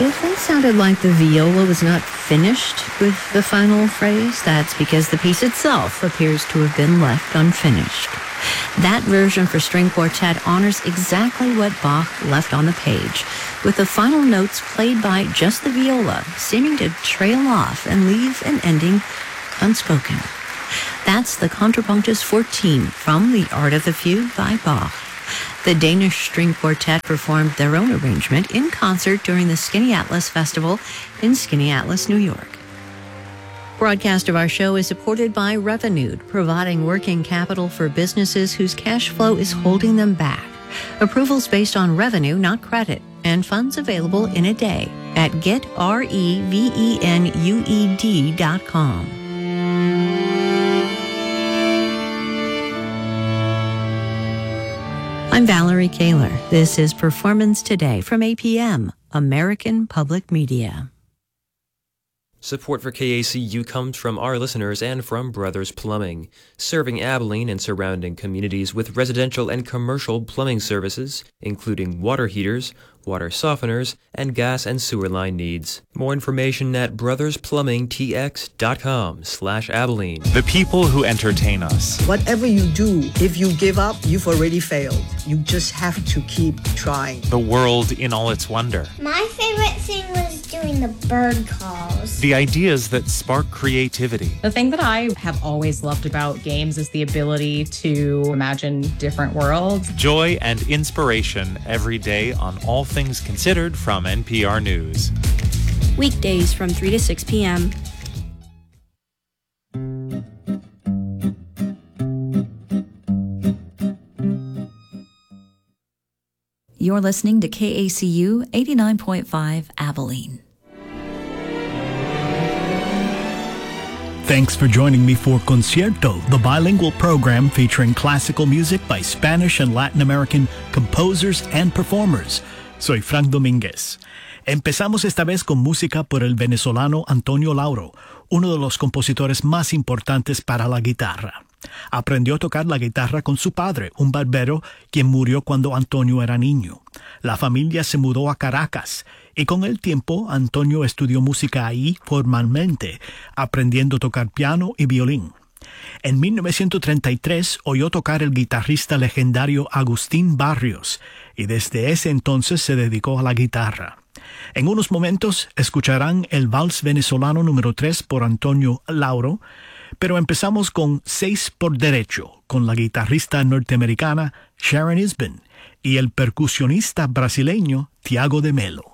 If it sounded like the viola was not finished with the final phrase, that's because the piece itself appears to have been left unfinished. That version for string quartet honors exactly what Bach left on the page, with the final notes played by just the viola, seeming to trail off and leave an ending unspoken. That's the Contrapunctus 14 from The Art of the Fugue by Bach. The Danish String Quartet performed their own arrangement in concert during the Skinny Atlas Festival in Skinny Atlas, New York. Broadcast of our show is supported by Revenued, providing working capital for businesses whose cash flow is holding them back. Approvals based on revenue, not credit, and funds available in a day at getrevenued.com. I'm Valerie Kaler. This is Performance Today from APM, American Public Media. Support for KACU comes from our listeners and from Brothers Plumbing, serving Abilene and surrounding communities with residential and commercial plumbing services, including water heaters, water softeners, and gas and sewer line needs. More information at brothersplumbingtx.com/Abilene. The people who entertain us. Whatever you do, if you give up, you've already failed. You just have to keep trying. The world in all its wonder. My favorite thing was doing the bird calls. The ideas that spark creativity. The thing that I have always loved about games is the ability to imagine different worlds. Joy and inspiration every day on All Things Considered from NPR News. Weekdays from 3 to 6 p.m. You're listening to KACU 89.5 Abilene. Thanks for joining me for Concierto, the bilingual program featuring classical music by Spanish and Latin American composers and performers. Soy Frank Domínguez. Empezamos esta vez con música por el venezolano Antonio Lauro, uno de los compositores más importantes para la guitarra. Aprendió a tocar la guitarra con su padre, un barbero, quien murió cuando Antonio era niño. La familia se mudó a Caracas y con el tiempo Antonio estudió música ahí formalmente, aprendiendo a tocar piano y violín. En 1933 oyó tocar el guitarrista legendario Agustín Barrios y desde ese entonces se dedicó a la guitarra. En unos momentos escucharán el Vals Venezolano número 3 por Antonio Lauro, pero empezamos con 6 por Derecho, con la guitarrista norteamericana Sharon Isbin y el percusionista brasileño Tiago de Melo.